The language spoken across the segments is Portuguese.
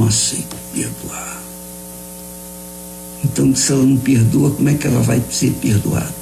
não aceita perdoar. Então, se ela não perdoa, como é que ela vai ser perdoada?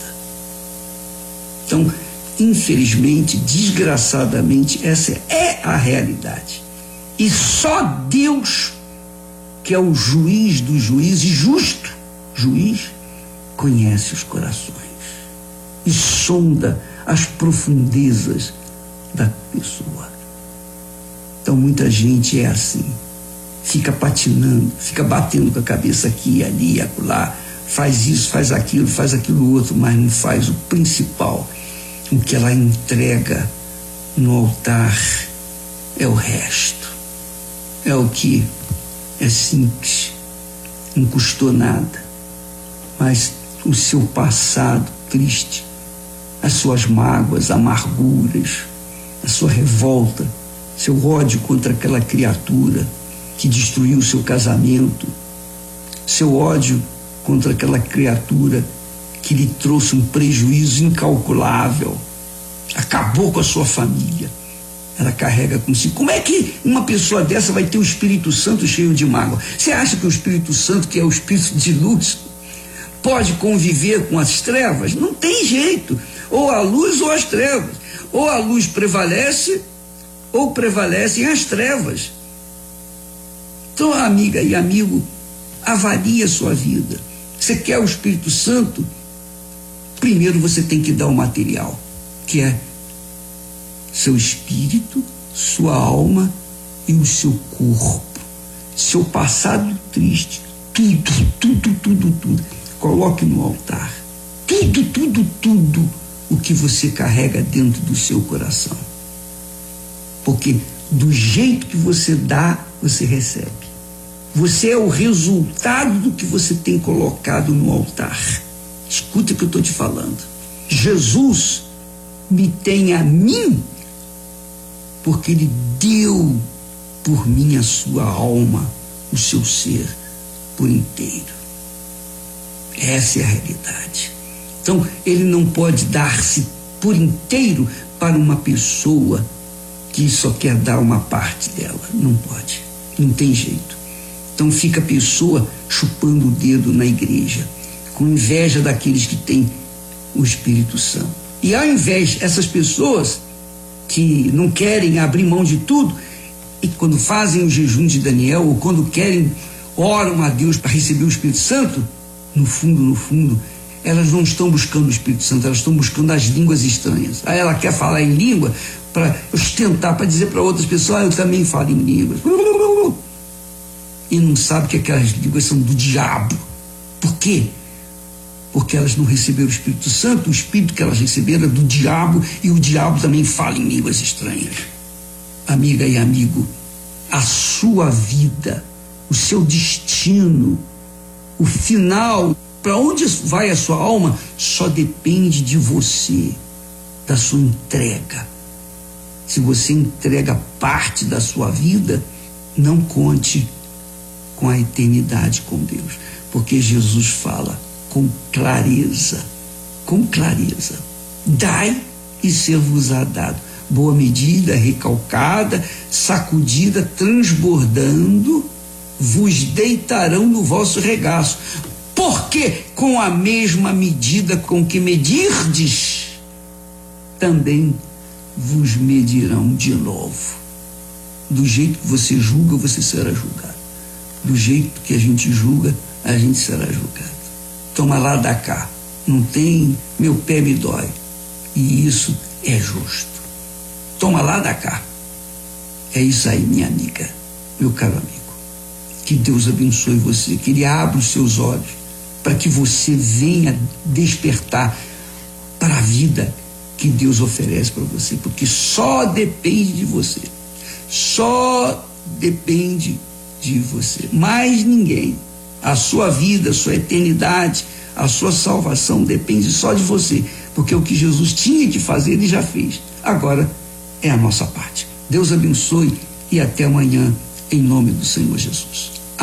Então, infelizmente, desgraçadamente, essa é a realidade. E só Deus, que é o juiz dos juízes, justo juiz, conhece os corações e sonda as profundezas da pessoa. Então muita gente é assim, fica patinando, fica batendo com a cabeça aqui, ali e acolá, faz isso, faz aquilo outro, mas não faz o principal. O que ela entrega no altar é o resto, é o que é simples, não custou nada, mas o seu passado triste, as suas mágoas, amarguras, a sua revolta, seu ódio contra aquela criatura que destruiu o seu casamento, seu ódio contra aquela criatura que lhe trouxe um prejuízo incalculável, acabou com a sua família. Ela carrega consigo. Como é que uma pessoa dessa vai ter o Espírito Santo cheio de mágoa? Você acha que o Espírito Santo, que é o Espírito de luz, pode conviver com as trevas? Não tem jeito. Ou a luz ou as trevas. Ou a luz prevalece, ou prevalecem as trevas. Então, amiga e amigo, avalie a sua vida. Você quer o Espírito Santo? Primeiro você tem que dar o material, que é seu espírito, sua alma e o seu corpo, seu passado triste, tudo, coloque no altar, tudo o que você carrega dentro do seu coração, porque do jeito que você dá, você recebe. Você é o resultado do que você tem colocado no altar. Escuta o que eu estou te falando. Jesus me tem a mim, porque Ele deu por mim a sua alma, o seu ser por inteiro. Essa é a realidade. Então, Ele não pode dar-se por inteiro para uma pessoa que só quer dar uma parte dela. Não pode, não tem jeito. Então fica a pessoa chupando o dedo na igreja, com inveja daqueles que têm o Espírito Santo. E ao invés, essas pessoas que não querem abrir mão de tudo, e quando fazem o jejum de Daniel, ou quando querem, oram a Deus para receber o Espírito Santo, no fundo, elas não estão buscando o Espírito Santo, elas estão buscando as línguas estranhas. Aí ela quer falar em língua para ostentar, para dizer para outras pessoas, eu também falo em línguas. E não sabe que aquelas línguas são do diabo. Por quê? Porque elas não receberam o Espírito Santo, o Espírito que elas receberam é do diabo, e o diabo também fala em línguas estranhas. Amiga e amigo, a sua vida, o seu destino, o final, para onde vai a sua alma, só depende de você, da sua entrega. Se você entrega parte da sua vida, não conte com a eternidade com Deus, porque Jesus fala com clareza, dai e ser-vos-á dado, boa medida, recalcada, sacudida, transbordando, vos deitarão no vosso regaço, porque com a mesma medida com que medirdes, também vos medirão de novo. Do jeito que você julga, você será julgado. Do jeito que a gente julga, a gente será julgado. Toma lá da cá. Não tem, meu pé me dói. E isso é justo. Toma lá da cá. É isso aí, minha amiga, meu caro amigo. Que Deus abençoe você, que Ele abra os seus olhos para que você venha despertar para a vida que Deus oferece para você, porque só depende de você. Só depende de você, mais ninguém. A sua vida, a sua eternidade, a sua salvação depende só de você, porque o que Jesus tinha que fazer, Ele já fez. Agora é a nossa parte. Deus abençoe e até amanhã, em nome do Senhor Jesus.